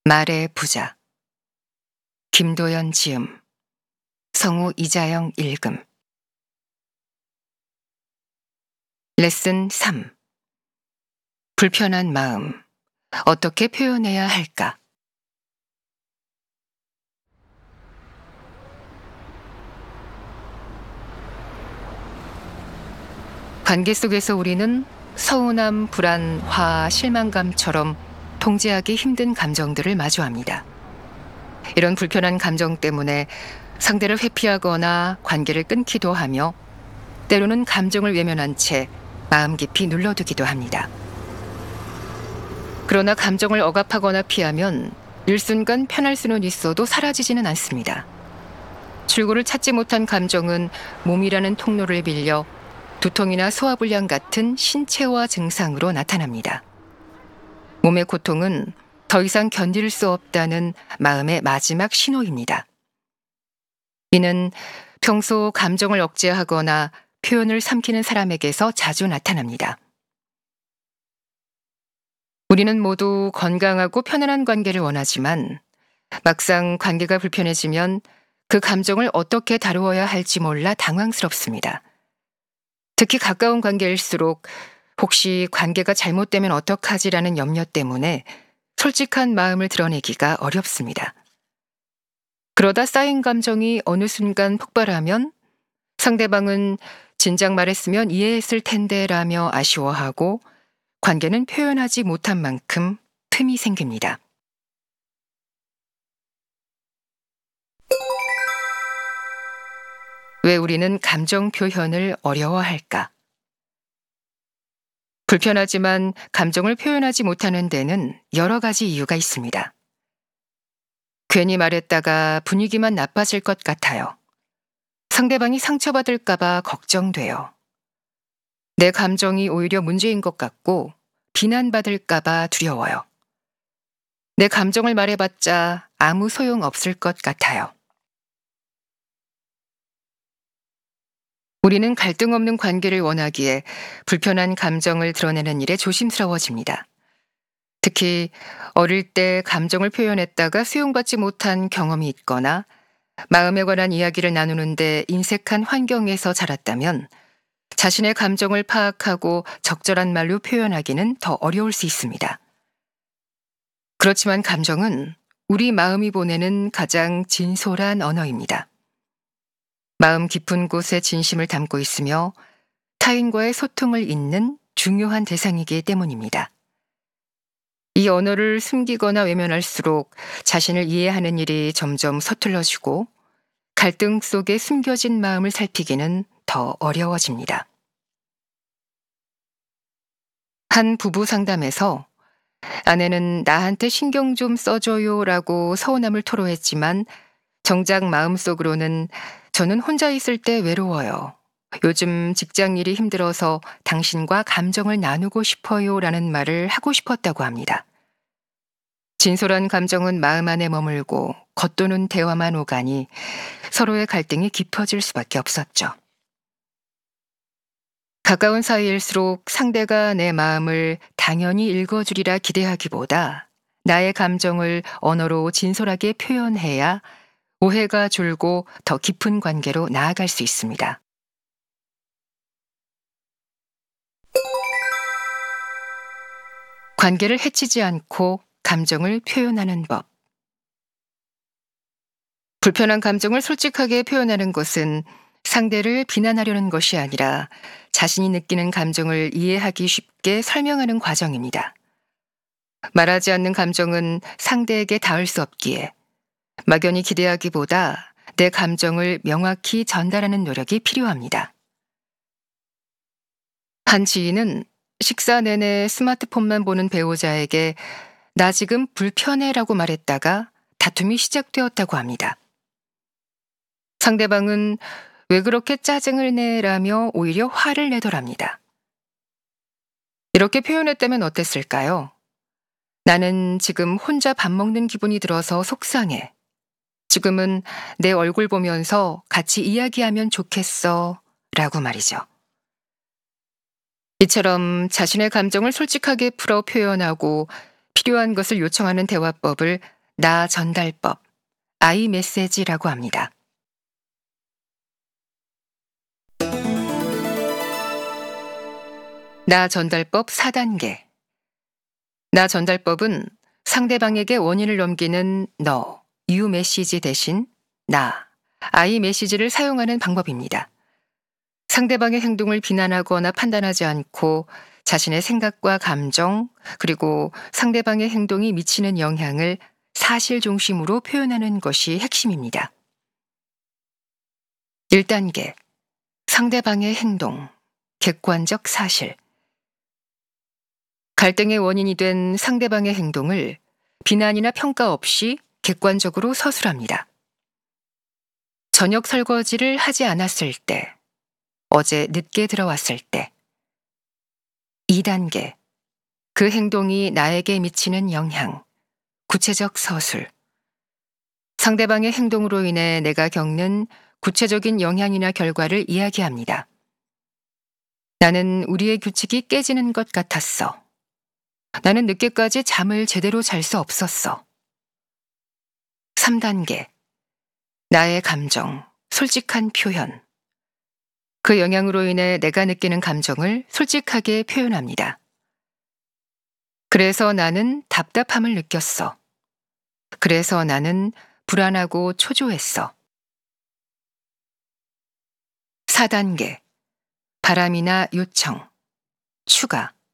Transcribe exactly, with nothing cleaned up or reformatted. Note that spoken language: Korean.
말의 부자. 김도연 지음, 성우 이자영 읽음. 레슨 삼. 불편한 마음. 어떻게 표현해야 할까? 관계 속에서 우리는 서운함, 불안, 화, 실망감처럼 통제하기 힘든 감정들을 마주합니다. 이런 불편한 감정 때문에 상대를 회피하거나 관계를 끊기도 하며 때로는 감정을 외면한 채 마음 깊이 눌러두기도 합니다. 그러나 감정을 억압하거나 피하면 일순간 편할 수는 있어도 사라지지는 않습니다. 출구를 찾지 못한 감정은 몸이라는 통로를 빌려 두통이나 소화불량 같은 신체화 증상으로 나타납니다. 몸의 고통은 더 이상 견딜 수 없다는 마음의 마지막 신호입니다. 이는 평소 감정을 억제하거나 표현을 삼키는 사람에게서 자주 나타납니다. 우리는 모두 건강하고 편안한 관계를 원하지만 막상 관계가 불편해지면 그 감정을 어떻게 다루어야 할지 몰라 당황스럽습니다. 특히 가까운 관계일수록 혹시 관계가 잘못되면 어떡하지라는 염려 때문에 솔직한 마음을 드러내기가 어렵습니다. 그러다 쌓인 감정이 어느 순간 폭발하면 상대방은 진작 말했으면 이해했을 텐데 라며 아쉬워하고 관계는 표현하지 못한 만큼 틈이 생깁니다. 왜 우리는 감정 표현을 어려워할까? 불편하지만 감정을 표현하지 못하는 데는 여러 가지 이유가 있습니다. 괜히 말했다가 분위기만 나빠질 것 같아요. 상대방이 상처받을까봐 걱정돼요. 내 감정이 오히려 문제인 것 같고 비난받을까봐 두려워요. 내 감정을 말해봤자 아무 소용 없을 것 같아요. 우리는 갈등 없는 관계를 원하기에 불편한 감정을 드러내는 일에 조심스러워집니다. 특히 어릴 때 감정을 표현했다가 수용받지 못한 경험이 있거나 마음에 관한 이야기를 나누는데 인색한 환경에서 자랐다면 자신의 감정을 파악하고 적절한 말로 표현하기는 더 어려울 수 있습니다. 그렇지만 감정은 우리 마음이 보내는 가장 진솔한 언어입니다. 마음 깊은 곳에 진심을 담고 있으며 타인과의 소통을 잇는 중요한 대상이기 때문입니다. 이 언어를 숨기거나 외면할수록 자신을 이해하는 일이 점점 서툴러지고 갈등 속에 숨겨진 마음을 살피기는 더 어려워집니다. 한 부부 상담에서 아내는 나한테 신경 좀 써줘요 라고 서운함을 토로했지만 정작 마음속으로는 저는 혼자 있을 때 외로워요. 요즘 직장 일이 힘들어서 당신과 감정을 나누고 싶어요 라는 말을 하고 싶었다고 합니다. 진솔한 감정은 마음 안에 머물고 겉도는 대화만 오가니 서로의 갈등이 깊어질 수밖에 없었죠. 가까운 사이일수록 상대가 내 마음을 당연히 읽어주리라 기대하기보다 나의 감정을 언어로 진솔하게 표현해야 오해가 줄고 더 깊은 관계로 나아갈 수 있습니다. 관계를 해치지 않고 감정을 표현하는 법. 불편한 감정을 솔직하게 표현하는 것은 상대를 비난하려는 것이 아니라 자신이 느끼는 감정을 이해하기 쉽게 설명하는 과정입니다. 말하지 않는 감정은 상대에게 닿을 수 없기에 막연히 기대하기보다 내 감정을 명확히 전달하는 노력이 필요합니다. 한 지인은 식사 내내 스마트폰만 보는 배우자에게 나 지금 불편해라고 말했다가 다툼이 시작되었다고 합니다. 상대방은 왜 그렇게 짜증을 내라며 오히려 화를 내더랍니다. 이렇게 표현했다면 어땠을까요? 나는 지금 혼자 밥 먹는 기분이 들어서 속상해. 지금은 내 얼굴 보면서 같이 이야기하면 좋겠어 라고 말이죠. 이처럼 자신의 감정을 솔직하게 풀어 표현하고 필요한 것을 요청하는 대화법을 나 전달법, 아이 메시지라고 합니다. 나 전달법 사 단계. 나 전달법은 상대방에게 원인을 넘기는 너, 유 메시지 대신 나, 아이 메시지를 사용하는 방법입니다. 상대방의 행동을 비난하거나 판단하지 않고 자신의 생각과 감정, 그리고 상대방의 행동이 미치는 영향을 사실 중심으로 표현하는 것이 핵심입니다. 일 단계. 상대방의 행동, 객관적 사실. 갈등의 원인이 된 상대방의 행동을 비난이나 평가 없이 객관적으로 서술합니다. 저녁 설거지를 하지 않았을 때, 어제 늦게 들어왔을 때. 이 단계. 그 행동이 나에게 미치는 영향, 구체적 서술. 상대방의 행동으로 인해 내가 겪는 구체적인 영향이나 결과를 이야기합니다. 나는 우리의 규칙이 깨지는 것 같았어. 나는 늦게까지 잠을 제대로 잘 수 없었어. 삼 단계. 나의 감정, 솔직한 표현. 그 영향으로 인해 내가 느끼는 감정을 솔직하게 표현합니다. 그래서 나는 답답함을 느꼈어. 그래서 나는 불안하고 초조했어. 사 단계. 바람이나 요청, 추가.